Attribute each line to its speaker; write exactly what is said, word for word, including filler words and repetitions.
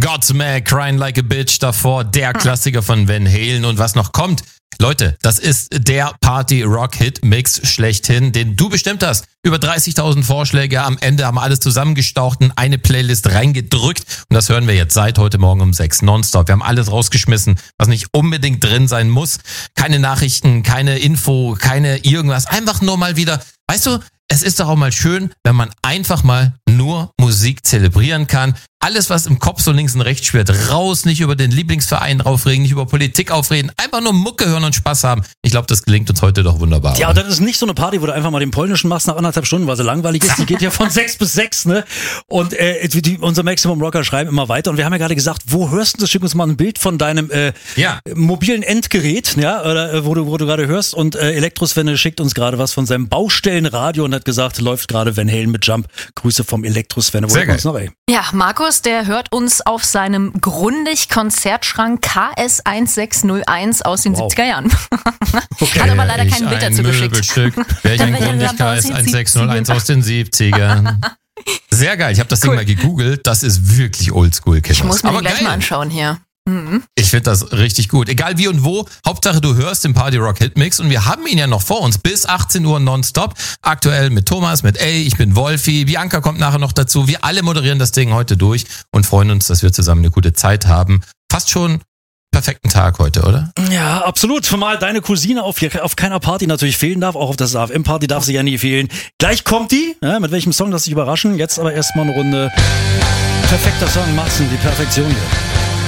Speaker 1: Godsmack, Crying Like a Bitch davor, der Klassiker von Van Halen und was noch kommt. Leute, das ist der Party-Rock-Hit-Mix schlechthin, den du bestimmt hast. Über dreißigtausend Vorschläge, am Ende haben wir alles zusammengestaucht und eine Playlist reingedrückt. Und das hören wir jetzt seit heute Morgen um sechs nonstop. Wir haben alles rausgeschmissen, was nicht unbedingt drin sein muss. Keine Nachrichten, keine Info, keine irgendwas. Einfach nur mal wieder, weißt du, es ist doch auch mal schön, wenn man einfach mal nur Musik zelebrieren kann. Alles, was im Kopf so links und rechts schwirrt, raus, nicht über den Lieblingsverein aufregen, nicht über Politik aufreden, einfach nur Mucke hören und Spaß haben. Ich glaube, das gelingt uns heute doch wunderbar.
Speaker 2: Ja, und das ist nicht so eine Party, wo du einfach mal den Polnischen machst nach anderthalb Stunden, weil sie langweilig ist. Die geht ja von sechs bis sechs, ne? Und äh, die, unser Maximum Rocker schreiben immer weiter. Und wir haben ja gerade gesagt, wo hörst du das? Schick uns mal ein Bild von deinem äh,
Speaker 1: ja.
Speaker 2: mobilen Endgerät, ja, oder äh, wo du wo du gerade hörst. Und äh, Elektrosvenne schickt uns gerade was von seinem Baustellenradio und hat gesagt, läuft gerade Van Halen mit Jump. Grüße vom Elektrosvenne.
Speaker 1: Sehr geil.
Speaker 2: Noch, ey.
Speaker 3: Ja, Markus, der hört uns auf seinem Grundig-Konzertschrank K S sechzehn null eins aus den
Speaker 2: Wow.
Speaker 3: siebziger Jahren.
Speaker 2: Okay.
Speaker 3: Hat aber leider kein Bild dazu geschickt.
Speaker 1: Möbelstück. Welch ein Grundig K S sechzehn null eins aus den siebzigern. Sehr geil. Ich habe das Ding
Speaker 3: Cool.
Speaker 1: mal gegoogelt. Das ist wirklich oldschool, Kinder.
Speaker 3: Ich muss mir
Speaker 1: aber
Speaker 3: den gleich
Speaker 1: geil.
Speaker 3: mal anschauen hier. Mhm.
Speaker 1: Ich finde das richtig gut. Egal wie und wo, Hauptsache du hörst den Party Rock Hitmix und wir haben ihn ja noch vor uns bis achtzehn Uhr nonstop. Aktuell mit Thomas, mit A, ich bin Wolfi, Bianca kommt nachher noch dazu. Wir alle moderieren das Ding heute durch und freuen uns, dass wir zusammen eine gute Zeit haben. Fast schon perfekten Tag heute, oder?
Speaker 2: Ja, absolut. Zumal deine Cousine auf, auf keiner Party natürlich fehlen darf. Auch auf der S A F M-Party darf sie ja nie fehlen. Gleich kommt die. Ja, mit welchem Song, lass dich überraschen. Jetzt aber erstmal eine Runde perfekter Song, Matzen, die Perfektion hier.